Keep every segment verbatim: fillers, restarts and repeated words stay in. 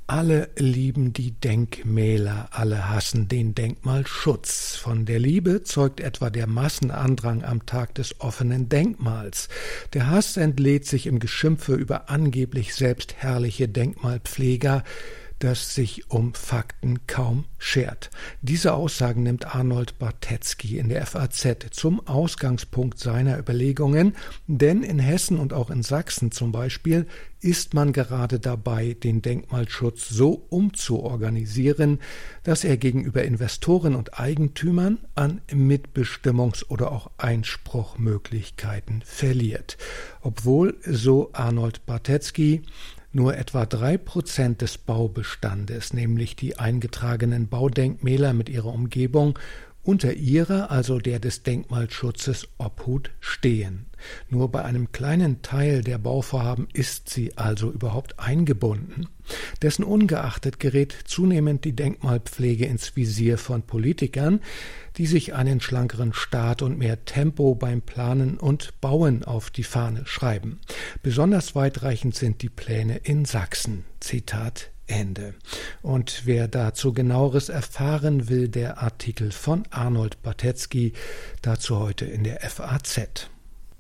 Alle lieben die Denkmäler, alle hassen den Denkmalschutz. Von der Liebe zeugt etwa der Massenandrang am Tag des offenen Denkmals. Der Hass entlädt sich im Geschimpfe über angeblich selbstherrliche Denkmalpfleger, das sich um Fakten kaum schert. Diese Aussagen nimmt Arnold Bartetzky in der F A Z zum Ausgangspunkt seiner Überlegungen, denn in Hessen und auch in Sachsen zum Beispiel ist man gerade dabei, den Denkmalschutz so umzuorganisieren, dass er gegenüber Investoren und Eigentümern an Mitbestimmungs- oder auch Einspruchmöglichkeiten verliert. Obwohl, so Arnold Bartetzky, nur etwa drei Prozent des Baubestandes, nämlich die eingetragenen Baudenkmäler mit ihrer Umgebung, unter ihrer, also der des Denkmalschutzes, Obhut stehen. Nur bei einem kleinen Teil der Bauvorhaben ist sie also überhaupt eingebunden. Dessen ungeachtet gerät zunehmend die Denkmalpflege ins Visier von Politikern, die sich einen schlankeren Staat und mehr Tempo beim Planen und Bauen auf die Fahne schreiben. Besonders weitreichend sind die Pläne in Sachsen. Zitat Ende. Und wer dazu Genaueres erfahren will, der Artikel von Arnold Bartetzky, dazu heute in der F A Z.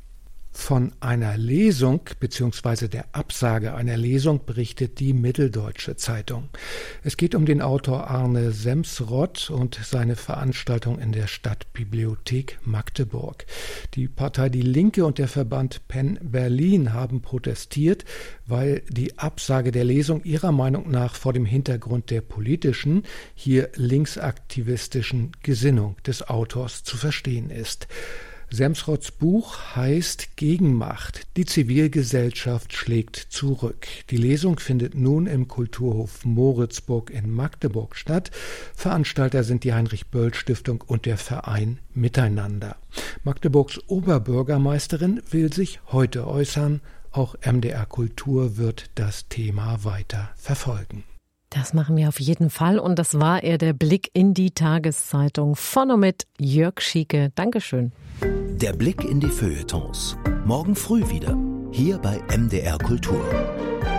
Von einer Lesung bzw. der Absage einer Lesung berichtet die Mitteldeutsche Zeitung. Es geht um den Autor Arne Semsrott und seine Veranstaltung in der Stadtbibliothek Magdeburg. Die Partei Die Linke und der Verband Penn Berlin haben protestiert, weil die Absage der Lesung ihrer Meinung nach vor dem Hintergrund der politischen, hier linksaktivistischen Gesinnung des Autors zu verstehen ist. Semsrotts Buch heißt Gegenmacht. Die Zivilgesellschaft schlägt zurück. Die Lesung findet nun im Kulturhof Moritzburg in Magdeburg statt. Veranstalter sind die Heinrich-Böll-Stiftung und der Verein Miteinander. Magdeburgs Oberbürgermeisterin will sich heute äußern. Auch M D R Kultur wird das Thema weiter verfolgen. Das machen wir auf jeden Fall. Und das war er, der Blick in die Tageszeitung. Von und mit Jörg Schieke. Dankeschön. Der Blick in die Feuilletons. Morgen früh wieder. Hier bei M D R Kultur.